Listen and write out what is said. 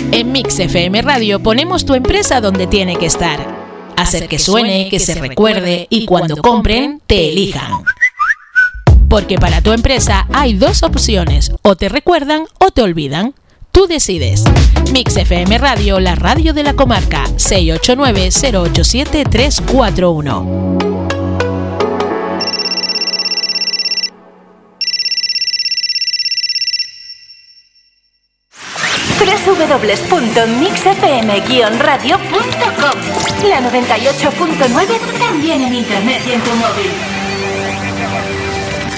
En Mix FM Radio ponemos tu empresa donde tiene que estar. Hacer que suene, que se recuerde y cuando compren, te elijan. Porque para tu empresa hay dos opciones, o te recuerdan o te olvidan. Tú decides. Mix FM Radio, la radio de la comarca, 689-087-341. www.mixfm-radio.com. La 98.9 también en internet y en tu móvil.